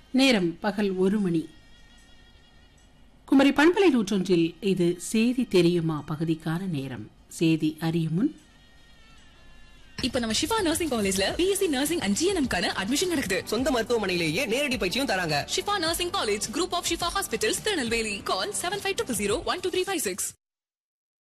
நேரம் பகல் 1 மணி. குமரி பண்பலை 101 இது செய்தி தெரியுமா பகுதிக்கான நேரம். செய்தி அறியும் முன் இப்ப நம்ம ஷிஃபா நர்சிங் காலேஜ்ல பிஎஸ்சி நர்சிங் அண்ட் ஜிஎன்எம் கான அட்மிஷன் நடக்குது. சொந்த மருத்துவமனையிலேயே நேரடி பயிற்சியும் தராங்க. Shifa nursing college, group of Shifa hospitals, Tirunelveli. Call 7500 12356.